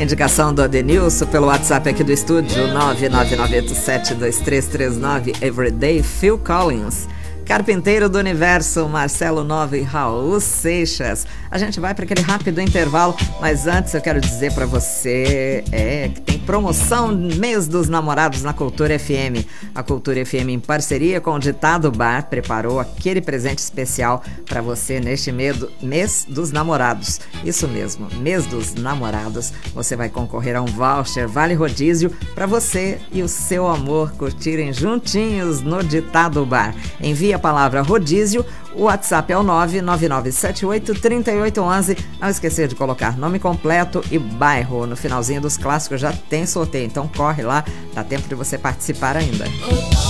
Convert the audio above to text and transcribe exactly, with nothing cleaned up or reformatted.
Indicação do Adenilson pelo WhatsApp aqui do estúdio nove nove nove oito sete dois três três nove. Everyday, Phil Collins. Carpinteiro do Universo, Marcelo Nova e Raul Seixas. A gente vai para aquele rápido intervalo, mas antes eu quero dizer para você é, que tem promoção Mês dos Namorados na Cultura F M. A Cultura F M, em parceria com o Ditado Bar, preparou aquele presente especial para você neste Mês dos Namorados. Isso mesmo, Mês dos Namorados. Você vai concorrer a um voucher Vale Rodízio para você e o seu amor curtirem juntinhos no Ditado Bar. Envie a palavra rodízio, o WhatsApp é o nove nove nove sete oito três oito um um. Não esquecer de colocar nome completo e bairro. No finalzinho dos clássicos já tem sorteio, então corre lá, dá tempo de você participar ainda.